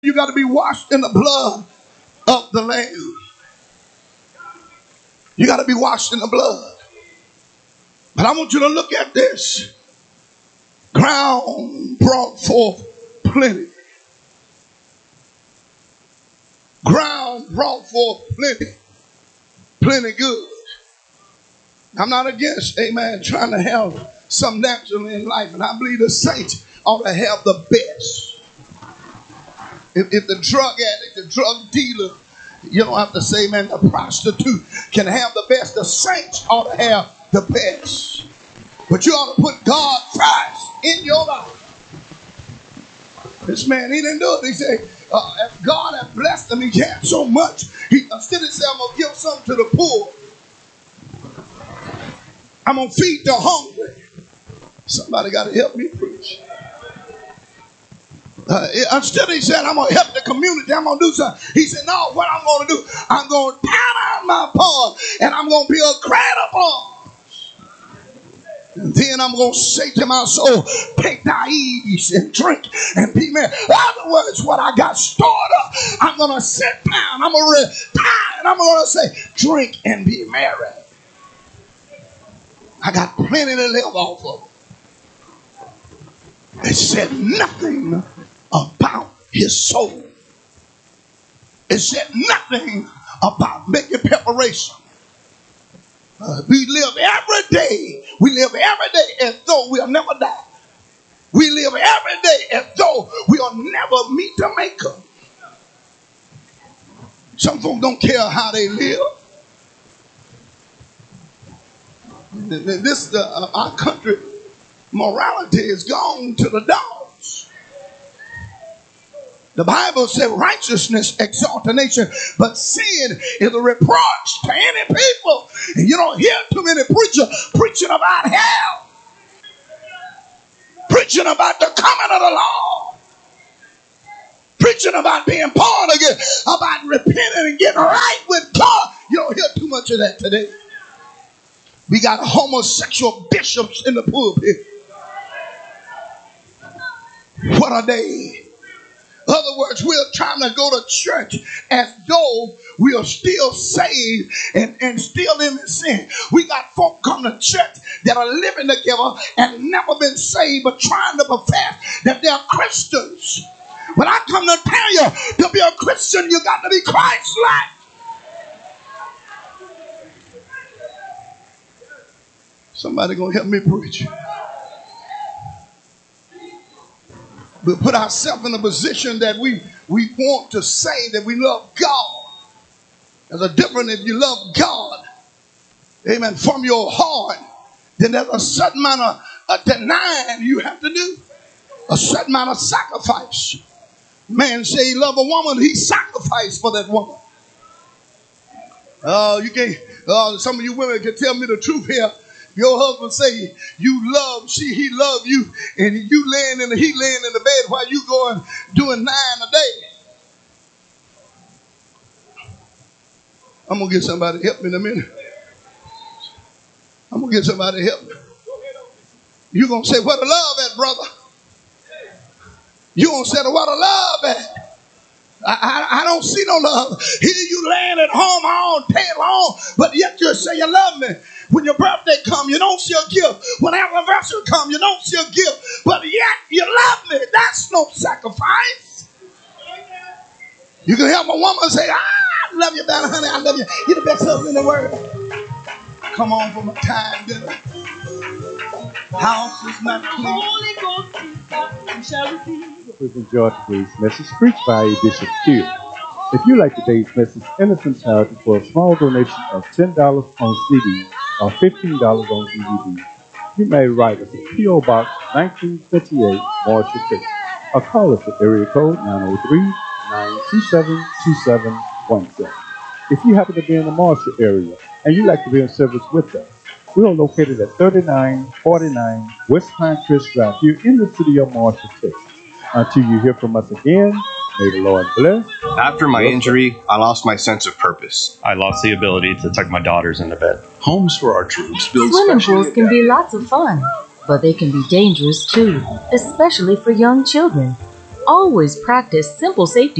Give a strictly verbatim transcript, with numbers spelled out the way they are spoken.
You got to be washed in the blood of the Lamb. You got to be washed in the blood. But I want you to look at this. Ground brought forth plenty. Ground brought forth plenty. Plenty good. I'm not against, amen, trying to have some naturally in life. And I believe the saints ought to have the best. If, if the drug addict, the drug dealer, you don't have to say, man, the prostitute can have the best. The saints ought to have the best. But you ought to put God first in your life. This man, he didn't do it. He said, uh, if God had blessed him, he had so much. He instead of saying, I'm going to give some to the poor. I'm going to feed the hungry. Somebody got to help me preach. Uh, instead he said, I'm going to help the community. I'm going to do something. He said, no, what I'm going to do, I'm going to tear down my pond and I'm going to build greater ponds. And then I'm going to say to my soul, take thy ease and drink and be merry. In other words, what I got stored up, I'm going to sit down. I'm going to retire and I'm going to say, drink and be merry. I got plenty to live off of. It said nothing about his soul. It said nothing about making preparation. Uh, we live every day. We live every day as though we'll never die. We live every day as though we'll never meet the Maker. Some folks don't care how they live. This uh, our country morality is gone to the dogs. The Bible said righteousness exalts a nation, but sin is a reproach to any people. And you don't hear too many preachers preaching about hell, preaching about the coming of the Lord, preaching about being born again, about repenting and getting right with God. You don't hear too much of that today. We got homosexual bishops in the pulpit. What are they? In other words, we're trying to go to church as though we are still saved and, and still in sin. We got folk come to church that are living together and never been saved, but trying to profess that they're Christians. When I come to tell you, to be a Christian, you got to be Christ-like. Somebody gonna help me preach. We put ourselves in a position that we, we want to say that we love God. There's a difference if you love God, amen, from your heart, then there's a certain amount of uh, denying you have to do. A certain amount of sacrifice. Man say he love a woman, he sacrificed for that woman. Oh, uh, you can't, uh, some of you women can tell me the truth here. Your husband say you love, she, he love you, and you laying in the, he laying in the bed while you going doing nine a day. I'm going to get somebody to help me in a minute. I'm going to get somebody to help me. You're going to say, where the love at, brother? You're going to say, where the love at? I, I, I don't see no love. Here you laying at home all day long, but yet you say you love me. When your birthday come, you don't see a gift. When anniversary come, you don't see a gift. But yet you love me. That's no sacrifice. You can help a woman say, ah, I love you, better, honey. I love you. You're the best husband in the world. Come on from a time dinner. House is not clean. Holy Ghost, shall receive. We've enjoyed today's message preached by Bishop Q. If you like today's message, Innocent Charity for a small donation of ten dollars on C D or fifteen dollars on D V D, you may write us at P O Box nineteen fifty-eight, Marshall, Texas, or call us at area code nine oh three, nine two seven, two seven one seven. If you happen to be in the Marshall area and you'd like to be in service with us, we are located at thirty-nine forty-nine West Pinecrest Drive here in the city of Marshall, Texas. Until you hear from us again, may the Lord bless. After my injury, I lost my sense of purpose. I lost the ability to tuck my daughters into bed. Homes for our troops built Swimming pools can be lots of fun, but they can be dangerous too, especially for young children. Always practice simple safety